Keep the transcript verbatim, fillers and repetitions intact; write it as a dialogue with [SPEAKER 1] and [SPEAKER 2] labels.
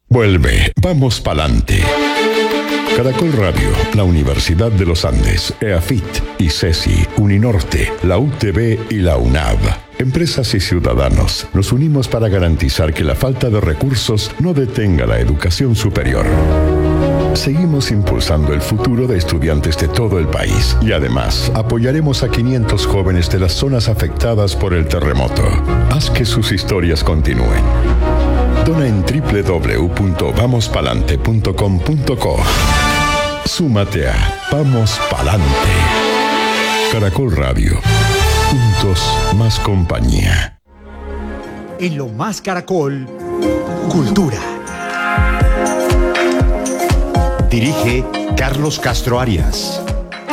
[SPEAKER 1] Vuelve, vamos pa'lante. Caracol Radio, la Universidad de los Andes, EAFIT, ICESI, Uninorte, la U T B y la UNAV. Empresas y ciudadanos, nos unimos para garantizar que la falta de recursos no detenga la educación superior. Seguimos impulsando el futuro de estudiantes de todo el país y además apoyaremos a quinientos jóvenes de las zonas afectadas por el terremoto. Haz que sus historias continúen. Dona en doble u doble u doble u punto vamos palante punto com punto co. Súmate a Vamos Palante. Caracol Radio. Juntos más compañía.
[SPEAKER 2] En lo más Caracol, Cultura. Dirige Carlos Castro Arias.